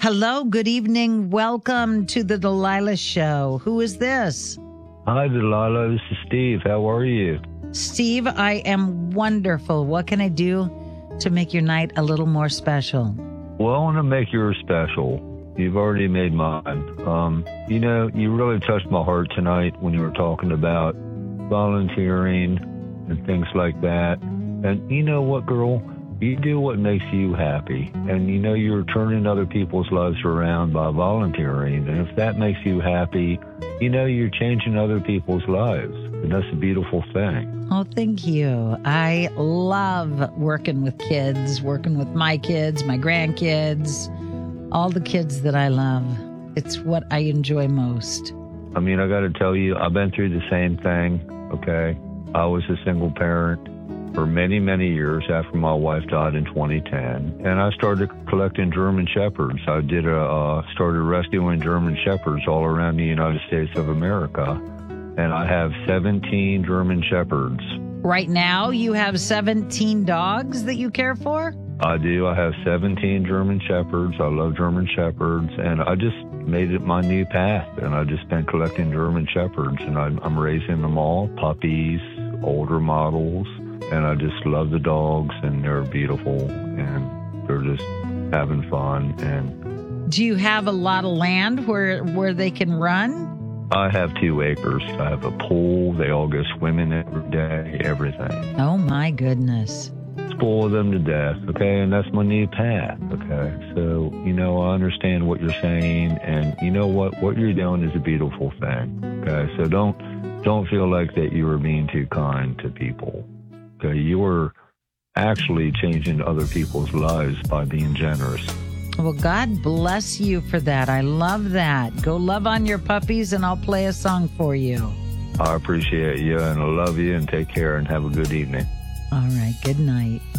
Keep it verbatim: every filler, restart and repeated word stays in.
Hello, good evening. Welcome to the Delilah Show. Who is this? Hi, Delilah. This is Steve. How are you? Steve, I am wonderful. What can I do to make your night a little more special? Well, I want to make yours special. You've already made mine. Um, you know, you really touched my heart tonight when you were talking about volunteering and things like that. And you know what, girl? You do what makes you happy. And you know you're turning other people's lives around by volunteering. And if that makes you happy, you know you're changing other people's lives. And that's a beautiful thing. Oh, thank you. I love working with kids, working with my kids, my grandkids, all the kids that I love. It's what I enjoy most. I mean, I got to tell you, I've been through the same thing, okay? I was a single parent for many, many years after my wife died in twenty ten. And I started collecting German Shepherds. I did a, uh, started rescuing German Shepherds all around the United States of America. And I have seventeen German Shepherds. Right now, you have seventeen dogs that you care for? I do. I have seventeen German Shepherds. I love German Shepherds. And I just made it my new path. And I've just been collecting German Shepherds. And I'm, I'm raising them all, puppies, older models. And I just love the dogs, and they're beautiful, and they're just having fun. And do you have a lot of land where where they can run? I have two acres. I have a pool. They all go swimming every day, everything. Oh, my goodness. Spoil them to death, okay? And that's my new path, okay? So, you know, I understand what you're saying, and you know what? What you're doing is a beautiful thing, okay? So don't don't feel like that you are being too kind to people. Okay, you are actually changing other people's lives by being generous. Well, God bless you for that. I love that. Go love on your puppies, and I'll play a song for you. I appreciate you, and I love you, and take care, and have a good evening. All right, good night.